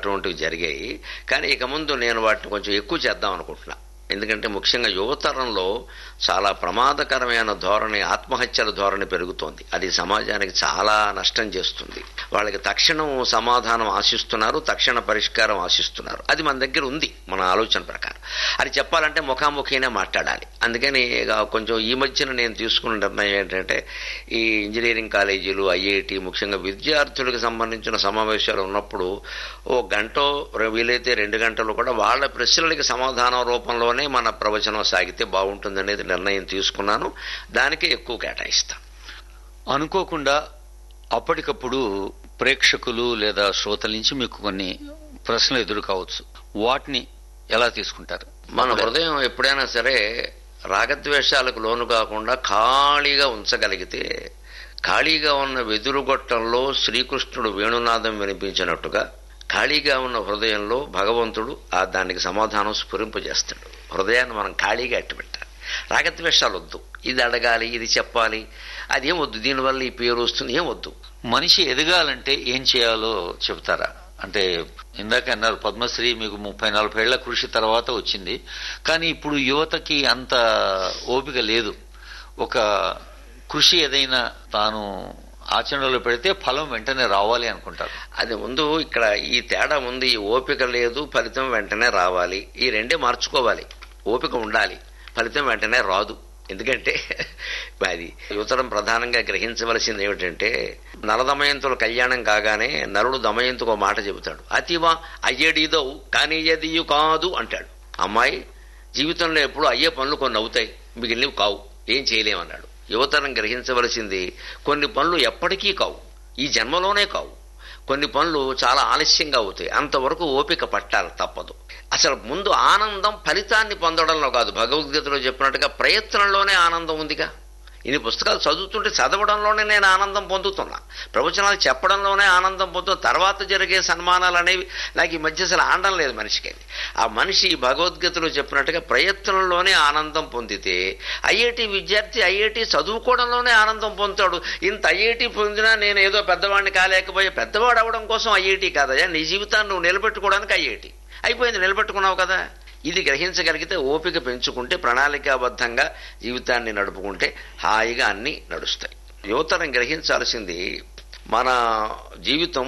అటువంటివి జరిగాయి. కానీ ఇక ముందు నేను వాటిని కొంచెం ఎక్కువ చేద్దాం అనుకుంటున్నా. ఎందుకంటే ముఖ్యంగా యువతరంలో చాలా ప్రమాదకరమైన ధోరణి, ఆత్మహత్యల ధోరణి పెరుగుతోంది. అది సమాజానికి చాలా నష్టం చేస్తుంది. వాళ్ళకి తక్షణం సమాధానం ఆశిస్తున్నారు, తక్షణ పరిష్కారం ఆశిస్తున్నారు. అది మన దగ్గర ఉంది, మన ఆలోచన ప్రకారం. అది చెప్పాలంటే ముఖాముఖినే మాట్లాడాలి. అందుకని కొంచెం ఈ మధ్యన నేను తీసుకున్న నిర్ణయం ఏంటంటే, ఈ ఇంజనీరింగ్ కాలేజీలు, ఐఐటి, ముఖ్యంగా విద్యార్థులకు సంబంధించిన సమావేశాలు ఉన్నప్పుడు ఓ గంటో వీలైతే 2 గంటలు కూడా వాళ్ళ ప్రశ్నలకి సమాధానం రూపంలోనే మన ప్రవచనం సాగితే బాగుంటుందనేది నిర్ణయం తీసుకున్నాను. దానికే ఎక్కువ కేటాయిస్తాను. అనుకోకుండా అప్పటికప్పుడు ప్రేక్షకులు లేదా శ్రోతల నుంచి మీకు కొన్ని ప్రశ్నలు ఎదురు కావచ్చు. వాటిని ఎలా తీసుకుంటారు? మన హృదయం ఎప్పుడైనా సరే రాగద్వేషాలకు లోను కాకుండా ఖాళీగా ఉంచగలిగితే, ఖాళీగా ఉన్న వెదురుగొట్టంలో శ్రీకృష్ణుడు వేణునాదం వినిపించినట్టుగా ఖాళీగా ఉన్న హృదయంలో భగవంతుడు దానికి సమాధానం స్ఫురింపజేస్తాడు. హృదయాన్ని మనం ఖాళీగా అట్టుపెట్టాలి. రాగద్వేషాలు వద్దు. ఇది అడగాలి, ఇది చెప్పాలి, అదేం వద్దు. దీనివల్ల ఈ పేరు వస్తుంది, ఏం వద్దు. మనిషి ఎదగాలంటే ఏం చేయాలో చెబుతారా? అంటే ఇందాక అన్నారు పద్మశ్రీ మీకు 30-40 ఏళ్ల కృషి తర్వాత వచ్చింది. కానీ ఇప్పుడు యువతకి అంత ఓపిక లేదు. ఒక కృషి ఏదైనా తాను ఆచరణలో పెడితే ఫలం వెంటనే రావాలి అనుకుంటారు. అది ముందు ఇక్కడ ఈ తేడా ఉంది. ఓపిక లేదు, ఫలితం వెంటనే రావాలి. ఈ రెండే మార్చుకోవాలి. ఓపిక ఉండాలి, ఫలితం వెంటనే రాదు. ఎందుకంటే అది యువతరం ప్రధానంగా గ్రహించవలసింది ఏమిటంటే, నలదమయంతుల కళ్యాణం కాగానే నలుడు దమయంతుకు మాట చెబుతాడు. అతివా అయ్యేడిదో కానీ ఎదియు కాదు అంటాడు. అమ్మాయి, జీవితంలో ఎప్పుడు అయ్యే పనులు కొన్ని అవుతాయి, మిగిలినవి కావు, ఏం చేయలేమన్నాడు. యువతరం గ్రహించవలసింది, కొన్ని పనులు ఎప్పటికీ కావు, ఈ జన్మలోనే కావు. కొన్ని పనులు చాలా ఆలస్యంగా అవుతాయి. అంతవరకు ఓపిక పట్టాలి, తప్పదు. అసలు ముందు ఆనందం ఫలితాన్ని పొందడంలో కాదు. భగవద్గీతలో చెప్పినట్టుగా ప్రయత్నంలోనే ఆనందం ఉందిగా. ఇన్ని పుస్తకాలు చదువుతుంటే చదవడంలోనే నేను ఆనందం పొందుతున్నా, ప్రవచనాలు చెప్పడంలోనే ఆనందం పొందుతున్నా. తర్వాత జరిగే సన్మానాలు అనేవి నాకు ఈ మధ్య అసలు ఆనందం లేదు మనిషికి. ఆ మనిషి భగవద్గీతలో చెప్పినట్టుగా ప్రయత్నంలోనే ఆనందం పొందితే, ఐఐటి విద్యార్థి ఐఐటి చదువుకోవడంలోనే ఆనందం పొందుతాడు. ఇంత ఐఐటి పొందినా నేను ఏదో పెద్దవాడిని కాలేకపోయే, పెద్దవాడు అవ్వడం కోసం ఐఐటి కాదయ్యా, నీ జీవితాన్ని నువ్వు నిలబెట్టుకోవడానికి ఐఐటి అయిపోయింది, నిలబెట్టుకున్నావు కదా. ఇది గ్రహించగలిగితే, ఓపిక పెంచుకుంటే, ప్రణాళికాబద్ధంగా జీవితాన్ని నడుపుకుంటే హాయిగా అన్నీ నడుస్తాయి. యువతరం గ్రహించాల్సింది, మన జీవితం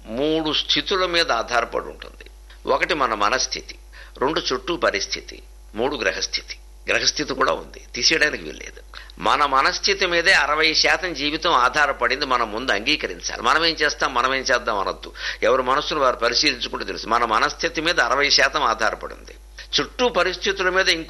3 స్థితుల మీద ఆధారపడి ఉంటుంది. 1 మన మనస్థితి, 2 చుట్టూ పరిస్థితి, 3 గ్రహస్థితి. గ్రహస్థితి కూడా ఉంది, తీసేయడానికి వీల్లేదు. మన మనస్థితి మీదే 60% జీవితం ఆధారపడింది. మనం ముందు అంగీకరించాలి. మనమేం చేద్దాం అనొద్దు. ఎవరి మనస్సును వారు పరిశీలించుకుంటే తెలుసు. మన మనస్థితి మీద 60% ఆధారపడింది. చుట్టూ పరిస్థితుల మీద ఇంకో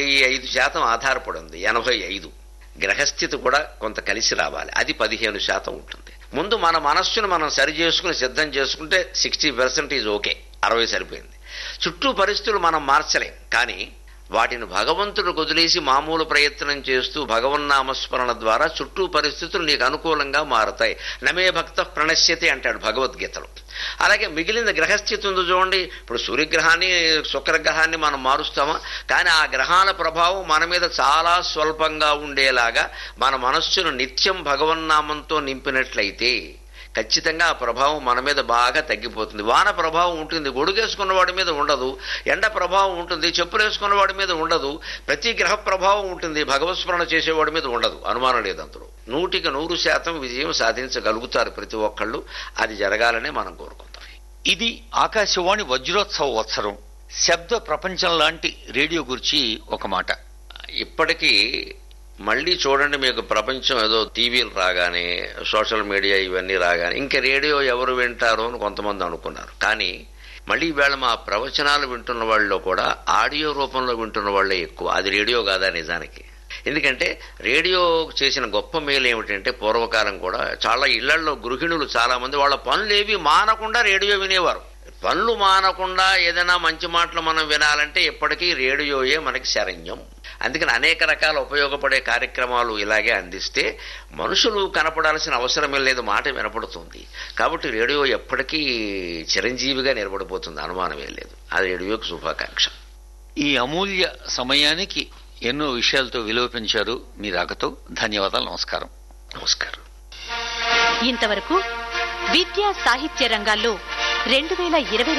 25% ఆధారపడింది, 85. గ్రహస్థితి కూడా కొంత కలిసి రావాలి, అది 15% ఉంటుంది. ముందు మన మనస్సును మనం సరి చేసుకుని సిద్ధం చేసుకుంటే 60% ఈజ్ ఓకే, 60 సరిపోయింది. చుట్టూ పరిస్థితులు మనం మార్చలేం, కానీ వాటిని భగవంతుడు వదిలేసి మామూలు ప్రయత్నం చేస్తూ భగవన్నామస్మరణ ద్వారా చుట్టూ పరిస్థితులు నీకు అనుకూలంగా మారతాయి. నమే భక్త ప్రణశ్యతి అంటాడు భగవద్గీతలో. అలాగే మిగిలిన గ్రహస్థితి ఉంది చూడండి. ఇప్పుడు సూర్యగ్రహాన్ని, శుక్రగ్రహాన్ని మనం మారుస్తామా? కానీ ఆ గ్రహాల ప్రభావం మన మీద చాలా స్వల్పంగా ఉండేలాగా మన మనస్సును నిత్యం భగవన్నామంతో నింపినట్లయితే ఖచ్చితంగా ఆ ప్రభావం మన మీద బాగా తగ్గిపోతుంది. వాన ప్రభావం ఉంటుంది, గొడుగేసుకున్న వాడి మీద ఉండదు. ఎండ ప్రభావం ఉంటుంది, చెప్పులు వేసుకున్న వాడి మీద ఉండదు. ప్రతి గ్రహ ప్రభావం ఉంటుంది, భగవత్స్మరణ చేసేవాడి మీద ఉండదు. అనుమానం లేదు. అందులో 100% విజయం సాధించగలుగుతారు ప్రతి ఒక్కళ్ళు. అది జరగాలనే మనం కోరుకుంటాం. ఇది ఆకాశవాణి వజ్రోత్సవ వత్సరం. శబ్ద ప్రపంచం లాంటి రేడియో గురించి ఒక మాట. ఇప్పటికీ మళ్ళీ చూడండి, మీకు ప్రపంచం ఏదో టీవీలు రాగానే, సోషల్ మీడియా ఇవన్నీ రాగానే ఇంక రేడియో ఎవరు వింటారో అని కొంతమంది అనుకున్నారు. కానీ మళ్ళీ ఈవేళ మా ప్రవచనాలు వింటున్న వాళ్ళలో కూడా ఆడియో రూపంలో వింటున్న వాళ్ళే ఎక్కువ. అది రేడియో కాదా నిజానికి? ఎందుకంటే రేడియో చేసిన గొప్ప మేలు ఏమిటంటే, పూర్వకాలం కూడా చాలా ఇళ్లలో గృహిణులు చాలా మంది వాళ్ళ పనులేవి మానకుండా రేడియో వినేవారు. పనులు మానకుండా ఏదైనా మంచి మాటలు మనం వినాలంటే ఎప్పటికీ రేడియోయే మనకి శరణ్యం. అందుకని అనేక రకాల ఉపయోగపడే కార్యక్రమాలు ఇలాగే అందిస్తే మనుషులు కనపడాల్సిన అవసరమే లేదు, మాట వినపడుతుంది. కాబట్టి రేడియో ఎప్పటికీ చిరంజీవిగా నిలబడిపోతుంది, అనుమానమే లేదు. అది రేడియోకి శుభాకాంక్ష. ఈ అమూల్య సమయానికి ఎన్నో విషయాలతో విలువ పెంచారు. మీ రాకతో ధన్యవాదాలు. నమస్కారం. నమస్కారం. ఇంతవరకు విద్యా సాహిత్య రంగాల్లో 2020